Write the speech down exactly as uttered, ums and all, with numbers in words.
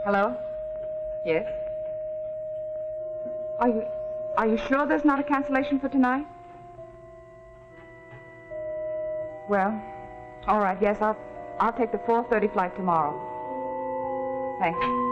Hello? Yes? Are you... Are you sure there's not a cancellation for tonight? Well, all right, yes, I'll... I'll take the four thirty flight tomorrow. Thanks.